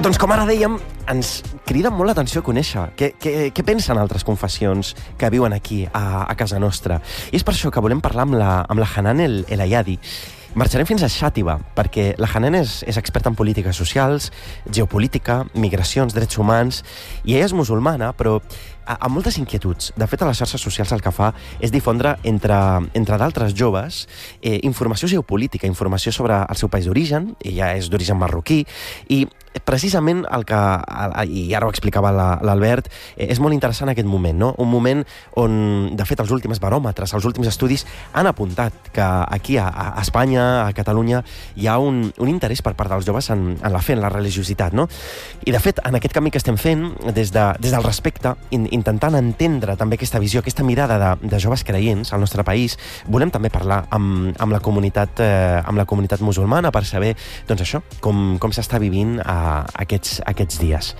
Doncs com ara dèiem, ens crida molt l'atenció conèixer què pensen altres confessions que viuen aquí, a casa nostra. I és per això que volem parlar amb la Hanan El Ayadi. Marxarem fins a Xàtiva, perquè la Hanan és experta en polítiques socials, geopolítica, migracions, drets humans, i ella és musulmana, però amb moltes inquietuds. De fet, a les xarxes socials el que fa és difondre entre d'altres joves informació geopolítica, informació sobre el seu país d'origen. Ella és d'origen marroquí, i precisament i ara ho explicava l'Albert, és molt interessant aquest moment, no? Un moment on, de fet, els últims baròmetres, els últims estudis han apuntat que aquí a Espanya, a Catalunya, hi ha un interès per part dels joves en la fe, en la religiositat, no? I, de fet, en aquest camí que estem fent, des del respecte, intentant entendre també aquesta visió, aquesta mirada de joves creients al nostre país, volem també parlar amb la comunitat musulmana per saber, doncs això, com s'està vivint aquests dies.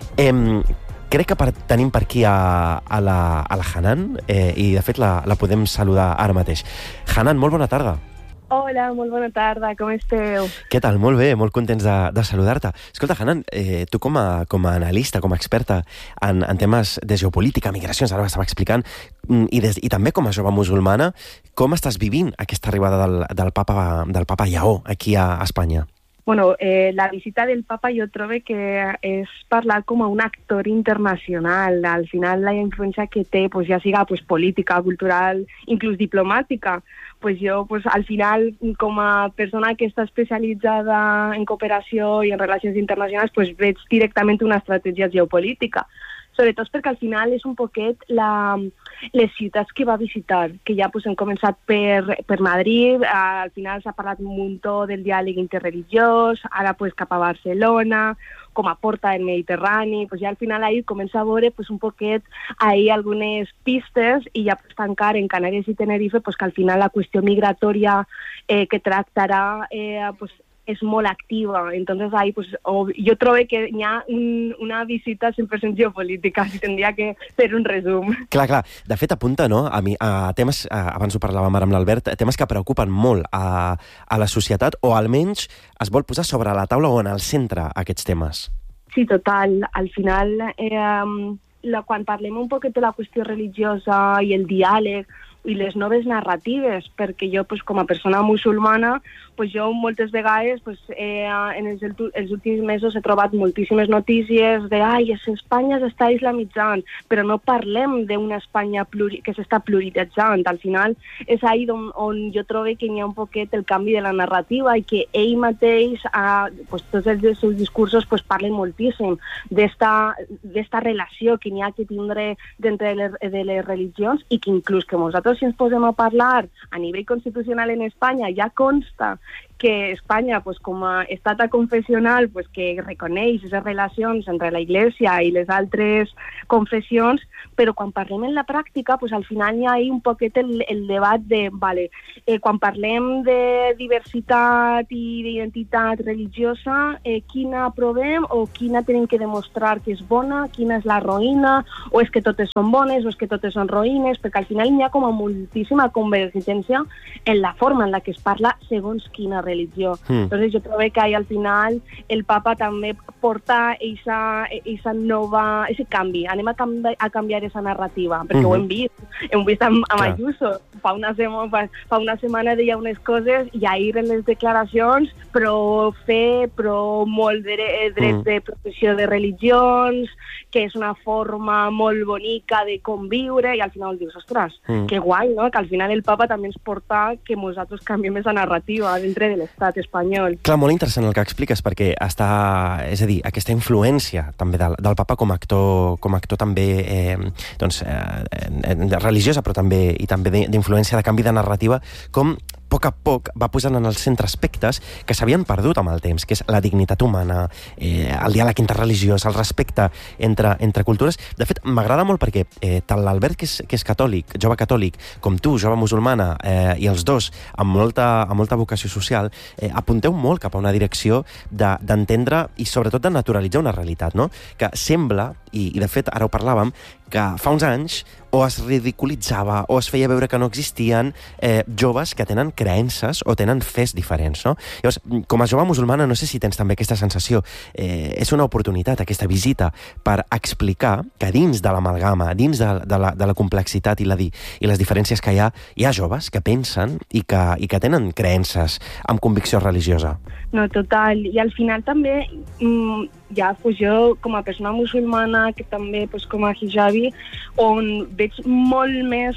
Crec que tenim per aquí a la Hanan, i de fet la podem saludar ara mateix. Hanan, molt bona tarda. Hola, molt bona tarda, com esteu? Què tal? Molt bé, molt contents de saludar-te. Escolta, Hanan, tu com a analista, com a experta en temes de geopolítica, migracions, ara ho estava explicant, i també com a jove musulmana, com estàs vivint aquesta arribada del papa Lleó aquí a Espanya? Bueno, la visita del papa jo trobo que és parlar com a un actor internacional. Al final la influència que té, pues, ja siga pues, política, cultural, inclús diplomàtica, pues jo pues, al final com a persona que està especialitzada en cooperació i en relacions internacionals pues, veig directament una estratègia geopolítica. Sobretot perquè al final és un poquet les ciutats que va visitar, que ja pues, hem començat per Madrid, al final s'ha parlat un muntó del diàleg interreligiós, ara pues, cap a Barcelona, com a porta del Mediterrani, pues, ja al final ahir comença a veure pues, un poquet ahir algunes pistes i ja pues, tancar en Canàries i Tenerife pues, que al final la qüestió migratòria que tractarà pues, és molt activa. Entonces ahí pues jo trobo que hi ha una visita 100% geopolítica, si tindria que fer un resum. Clar. De fet, apunta, no, a temes, abans ho parlàvem ara amb l'Albert, temes que preocupen molt a la societat, o almenys es vol posar sobre la taula o en el centre aquests temes. Sí, total. Al final, quan parlem un poquet de la qüestió religiosa i el diàleg, i les noves narratives, perquè jo pues, com a persona musulmana pues, jo moltes vegades pues, en els últims mesos he trobat moltíssimes notícies de Espanya s'està islamitzant, però no parlem d'una Espanya que s'està pluralitzant. Al final és ahí on jo trobo que hi ha un poquet el canvi de la narrativa i que ell mateix, pues, tots els seus discursos pues, parlen moltíssim d'esta relació que n'hi ha que tindre dintre de les religions i que inclús que nosaltres si ens posem a parlar a nivell constitucional en Espanya ja consta que Espanya, pues, com a estat confessional, pues, que reconeix aquestes relacions entre la Iglesia i les altres confessions, però quan parlem en la pràctica, pues, al final hi ha un poquet el debat de, quan parlem de diversitat i d'identitat religiosa, quina aprovem o quina tenim que demostrar que és bona, quina és la roïna, o és que totes són bones o és que totes són roïnes, perquè al final hi ha com a moltíssima convergència en la forma en la que es parla segons quina religió. Entonces jo trobo que al final el papa també porta esa nova, ese canvi. Anem a canviar esa narrativa, perquè ho hem vist amb Ayuso. Fa una setmana deia unes coses i ahir en les declaracions pro fe, pro molt drets de professió de religions, que és una forma molt bonica de conviure, i al final dius, ostres, que guai, no? Que al final el papa també ens porta que nosaltres canviem esa narrativa dintre de l'estat espanyol. Clar, molt interessant el que expliques, perquè és a dir, aquesta influència també del papa com a actor també religiosa, però també d'influència de canvi de narrativa, com a poc va posant en el centre aspectes que s'havien perdut amb el temps, que és la dignitat humana, el diàleg interreligiós, el respecte entre cultures. De fet, m'agrada molt perquè tant l'Albert, que és catòlic, jove catòlic, com tu, jove musulmana, i els dos amb molta vocació social, apunteu molt cap a una direcció d'entendre i sobretot de naturalitzar una realitat, no? Que sembla, i de fet, ara ho parlàvem, que fa uns anys o es ridiculitzava o es feia veure que no existien joves que tenen creences o tenen fes diferents, no? Llavors, com a jove musulmana, no sé si tens també aquesta sensació. És una oportunitat, aquesta visita, per explicar que dins de l'amalgama, dins de la complexitat i les diferències que hi ha joves que pensen i que tenen creences amb convicció religiosa. No, total. I al final també, jo com a persona musulmana, que també com a hijabi, on veig molt més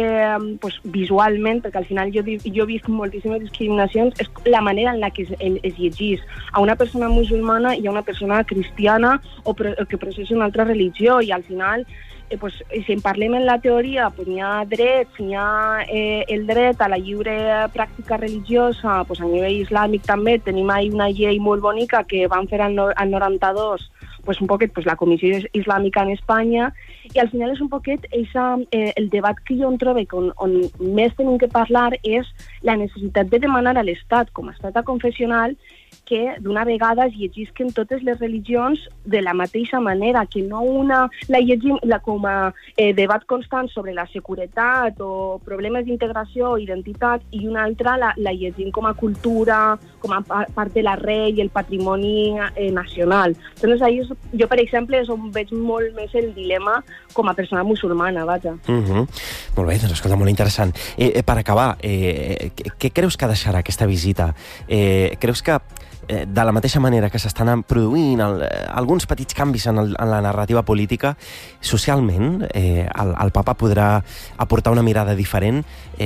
visualment, perquè al final jo he vist moltíssimes discriminacions, és la manera en la que es llegís a una persona musulmana i a una persona cristiana o que processa una altra religió, i al final si en parlem en la teoria, n'hi ha drets, n'hi ha el dret a la lliure pràctica religiosa, a nivell islàmic també tenim ahí una llei molt bonica que van fer al 92, un poquet la Comissió Islàmica en Espanya, i al final és un poquet el debat que jo em trobo on més tenim que parlar és la necessitat de demanar a l'Estat, com a estat confessional, que d'una vegada es llegisquen totes les religions de la mateixa manera, que no una la llegim com a debat constant sobre la seguretat o problemes d'integració o identitat, i una altra la llegim com a cultura, com a part de l'arrel i el patrimoni nacional. Doncs ahí jo, per exemple, és on veig molt més el dilema com a persona musulmana, vaja. Molt bé, doncs escolta, molt interessant. Per acabar, què creus que deixarà aquesta visita? Creus que de la mateixa manera que s'estan produint alguns petits canvis en la narrativa política, socialment el papa podrà aportar una mirada diferent?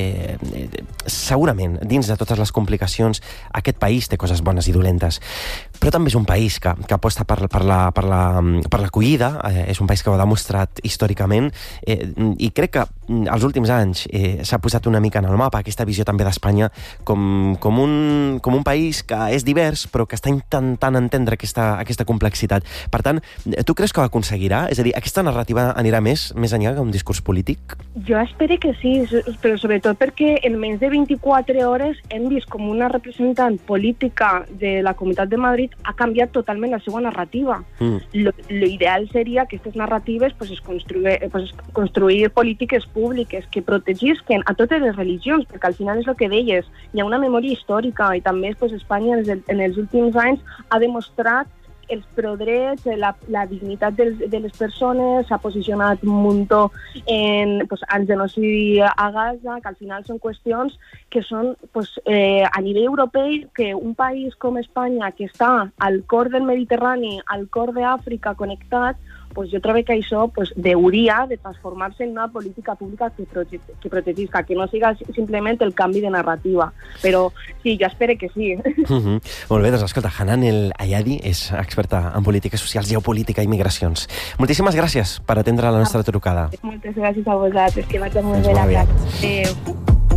Segurament, dins de totes les complicacions, aquest país té coses bones i dolentes, però també és un país que aposta per l'acollida, és un país que ho ha demostrat històricament, i crec que als últims anys s'ha posat una mica en el mapa aquesta visió també d'Espanya com un país que és divers, però que està intentant entendre aquesta complexitat. Per tant, tu creus que ho aconseguirà? És a dir, aquesta narrativa anirà més enllà que un discurs polític? Jo espero que sí, però sobretot perquè en menys de 24 hores hem vist com una representant política de la Comunitat de Madrid ha canviat totalment la seva narrativa. L'ideal seria que aquestes narratives construir polítiques públiques que protegisquen a totes les religions, perquè al final és el que deies, hi ha una memòria històrica, i també Espanya en els últims anys ha demostrat els prodrets, la dignitat de les persones, s'ha posicionat un muntó en genocidi a Gaza, que al final són qüestions que són a nivell europeu, que un país com Espanya, que està al cor del Mediterrani, al cor d'Àfrica, connectat, jo trobo que això hauria de transformar-se en una política pública que protegisca, que no siga simplement el canvi de narrativa. Però sí, jo espero que sí. Molt bé, doncs escolta, Hanan El Ayadi és experta en polítiques socials, geopolítica i migracions. Moltíssimes gràcies per atendre la nostra trucada. Moltes gràcies a vosaltres, que vaig molt bé la tarda. Adéu.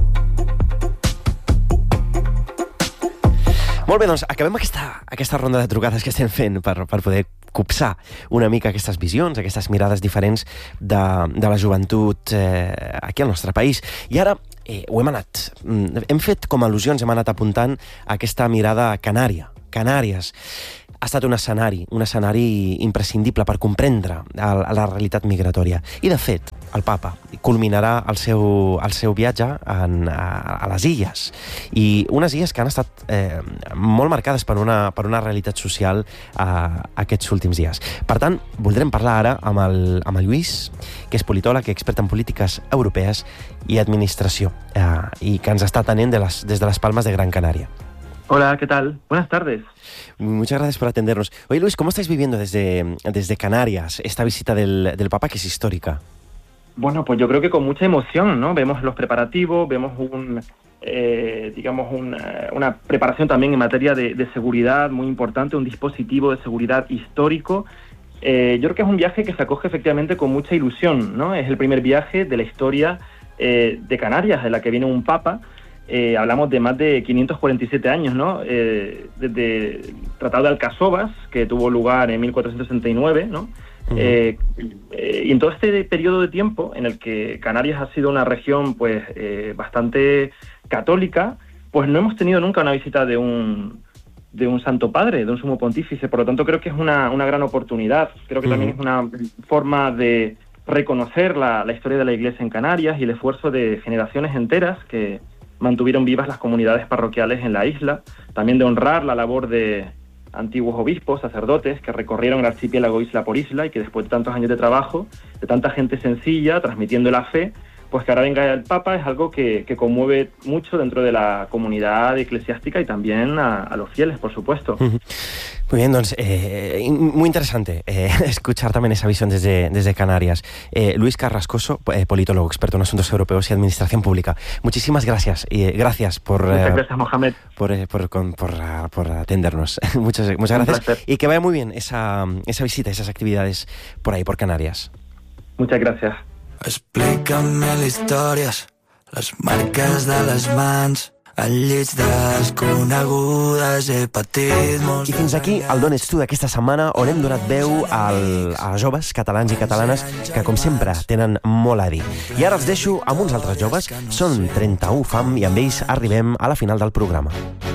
Molt bé, doncs acabem aquesta ronda de trucades que estem fent per poder copsar una mica aquestes visions, aquestes mirades diferents de la joventut aquí al nostre país. I ara hem fet com al·lusions, hem anat apuntant aquesta mirada canària. Canàries ha estat un escenari imprescindible per comprendre la realitat migratòria. I, de fet, el papa culminarà el seu viatge a les illes. I unes illes que han estat molt marcades per una realitat social aquests últims dies. Per tant, voldrem parlar ara amb el Lluís, que és politòleg i expert en polítiques europees i administració, i que ens està atenent des de les Palmes de Gran Canaria. Hola, ¿qué tal? Buenas tardes. Muchas gracias por atendernos. Oye, Luis, ¿cómo estáis viviendo desde Canarias esta visita del Papa, que es histórica? Bueno, pues yo creo que con mucha emoción, ¿no? Vemos los preparativos, vemos una preparación también en materia de seguridad muy importante, un dispositivo de seguridad histórico. Yo creo que es un viaje que se acoge efectivamente con mucha ilusión, ¿no? Es el primer viaje de la historia de Canarias, en la que viene un Papa. Hablamos de más de 547 años, ¿no? Desde el Tratado de Alcasovas, que tuvo lugar en 1469, ¿no? Y en todo este periodo de tiempo en el que Canarias ha sido una región bastante católica, pues no hemos tenido nunca una visita de un de un santo padre, de un sumo pontífice. Por lo tanto, creo que es una gran oportunidad. Creo que también es una forma de reconocer la historia de la Iglesia en Canarias y el esfuerzo de generaciones enteras que mantuvieron vivas las comunidades parroquiales en la isla. También de honrar la labor de antiguos obispos, sacerdotes, que recorrieron el archipiélago isla por isla y que después de tantos años de trabajo, de tanta gente sencilla, transmitiendo la fe, pues que ahora venga el Papa es algo que conmueve mucho dentro de la comunidad eclesiástica y también a los fieles, por supuesto. Muy bien, doncs, muy interesante escuchar también esa visión desde Canarias. Luis Carrascoso, politólogo, experto en asuntos europeos y administración pública. Muchísimas gracias y gracias por... Muchas gracias, Mohamed. Por atendernos. Muchas gracias. Y que vaya muy bien esa visita, esas actividades por ahí, por Canarias. Muchas gracias. Explícame les històries, les marques de les mans, el lleig desconegudes he patit molts... I fins aquí el D'on ets tu d'aquesta setmana, on hem donat veu a joves catalans i catalanes que, com sempre, tenen molt a dir. I ara els deixo amb uns altres joves. Són 31 Fam i amb ells arribem a la final del programa.